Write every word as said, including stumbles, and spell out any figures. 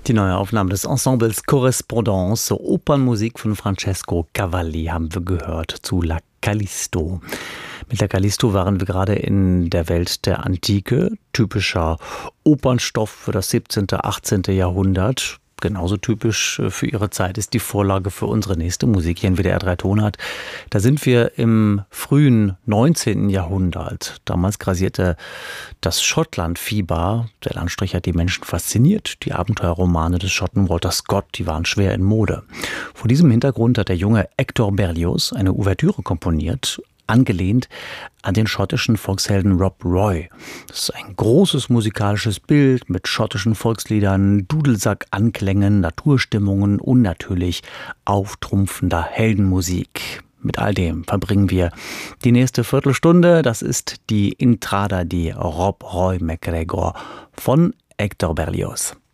Die neue Aufnahme des Ensembles Correspondance, Opernmusik von Francesco Cavalli haben wir gehört zu La Callisto. Mit La Callisto waren wir gerade in der Welt der Antike, typischer Opernstoff für das siebzehnte., achtzehnte. Jahrhundert. Genauso typisch für ihre Zeit ist die Vorlage für unsere nächste Musik hier in W D R drei Tonart. Da sind wir im frühen neunzehnten. Jahrhundert. Damals grasierte das Schottlandfieber. Der Landstrich hat die Menschen fasziniert. Die Abenteuerromane des Schotten Walter Scott, die waren schwer in Mode. Vor diesem Hintergrund hat der junge Hector Berlioz eine Ouvertüre komponiert, angelehnt an den schottischen Volkshelden Rob Roy. Das ist ein großes musikalisches Bild mit schottischen Volksliedern, Dudelsack-Anklängen, Naturstimmungen und natürlich auftrumpfender Heldenmusik. Mit all dem verbringen wir die nächste Viertelstunde. Das ist die Intrada di Rob Roy MacGregor von Hector Berlioz.